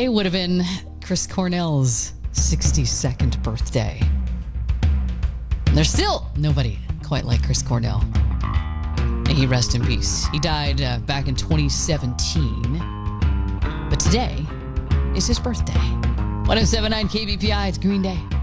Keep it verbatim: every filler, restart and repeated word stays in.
Yesterday would have been Chris Cornell's sixty-second birthday. And there's still nobody quite like Chris Cornell. May he rest in peace. He died uh, back in twenty seventeen. But today is his birthday. one oh seven point nine K B P I, it's Green Day.